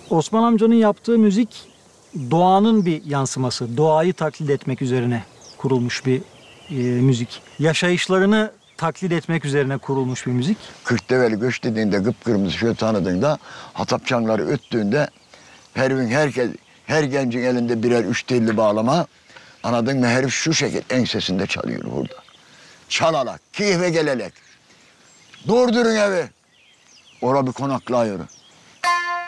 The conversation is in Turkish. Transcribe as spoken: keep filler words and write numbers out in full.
Osman amcanın yaptığı müzik doğanın bir yansıması. Doğayı taklit etmek üzerine kurulmuş bir e, müzik. Yaşayışlarını taklit etmek üzerine kurulmuş bir müzik. Kırklareli göç dediğinde, kıpkırmızı şöyle tanıdığında, hatap çanları öttüğünde her gün herkes, her gencin elinde birer üç telli bağlama, anladın mı? Herif şu şekil ensesinde çalıyor burada. Çalalak, keyfe gelelek. Durdurun evi. Ora bir konaklayıyor.